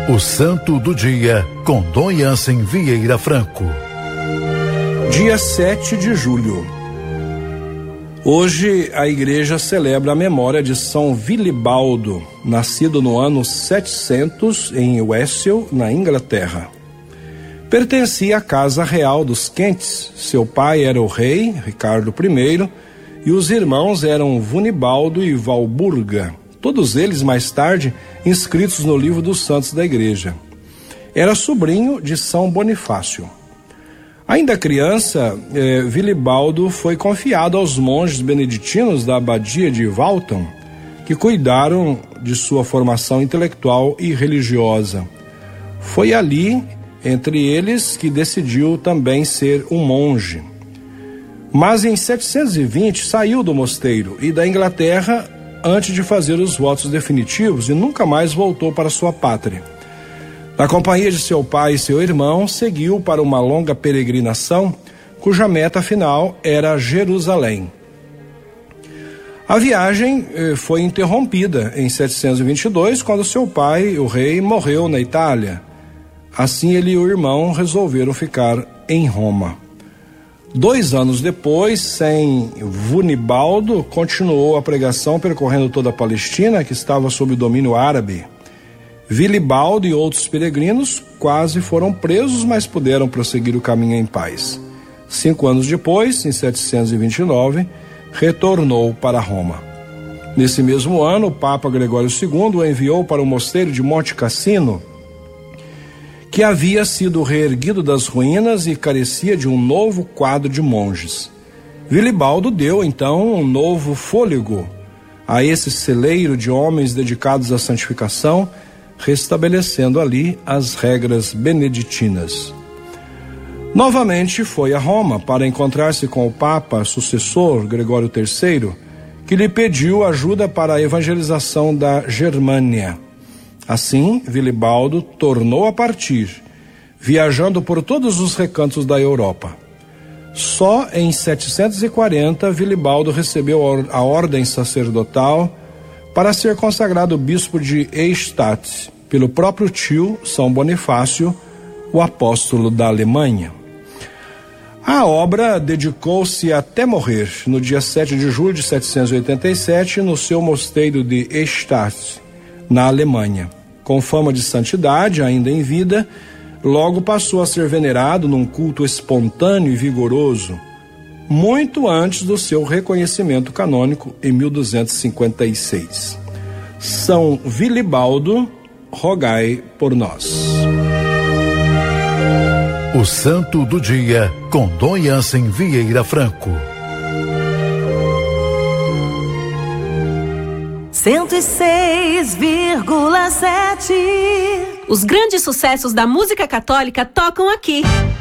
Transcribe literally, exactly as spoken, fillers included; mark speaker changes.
Speaker 1: O Santo do Dia, com Dom Jansen Vieira Franco.
Speaker 2: Dia sete de julho. Hoje a igreja celebra a memória de São Vilibaldo, nascido no ano setecentos em Wesel, na Inglaterra. Pertencia à casa real dos Kents. Seu pai era o rei, Ricardo I, e os irmãos eram Vunibaldo e Walburga, todos eles mais tarde inscritos no livro dos santos da igreja. Era sobrinho de São Bonifácio. Ainda criança, eh, Vilibaldo foi confiado aos monges beneditinos da abadia de Waltham, que cuidaram de sua formação intelectual e religiosa. Foi ali, entre eles, que decidiu também ser um monge. Mas em setecentos e vinte saiu do mosteiro e da Inglaterra antes de fazer os votos definitivos e nunca mais voltou para sua pátria. Na companhia de seu pai e seu irmão, seguiu para uma longa peregrinação, cuja meta final era Jerusalém. A viagem eh, foi interrompida em setecentos e vinte e dois, quando seu pai, o rei, morreu na Itália. Assim ele e o irmão resolveram ficar em Roma. Dois anos depois, sem Vunibaldo, continuou a pregação percorrendo toda a Palestina, que estava sob o domínio árabe. Vilibaldo e outros peregrinos quase foram presos, mas puderam prosseguir o caminho em paz. Cinco anos depois, em setecentos e vinte e nove, retornou para Roma. Nesse mesmo ano, o Papa Gregório segundo o enviou para o mosteiro de Monte Cassino, que havia sido reerguido das ruínas e carecia de um novo quadro de monges. Vilibaldo deu, então, um novo fôlego a esse celeiro de homens dedicados à santificação, restabelecendo ali as regras beneditinas. Novamente foi a Roma para encontrar-se com o Papa sucessor, Gregório terceiro, que lhe pediu ajuda para a evangelização da Germânia. Assim, Vilibaldo tornou a partir, viajando por todos os recantos da Europa. Só em setecentos e quarenta, Vilibaldo recebeu a ordem sacerdotal para ser consagrado bispo de Eichstätt pelo próprio tio, São Bonifácio, o apóstolo da Alemanha. A obra dedicou-se até morrer, no dia sete de julho de setecentos e oitenta e sete, no seu mosteiro de Eichstätt, na Alemanha. Com fama de santidade, ainda em vida, logo passou a ser venerado num culto espontâneo e vigoroso, muito antes do seu reconhecimento canônico em mil duzentos e cinquenta e seis. São Vilibaldo, rogai por nós.
Speaker 1: O Santo do Dia, com Dom Jansen Vieira Franco.
Speaker 3: cento e seis vírgula sete.
Speaker 4: Os grandes sucessos da música católica tocam aqui.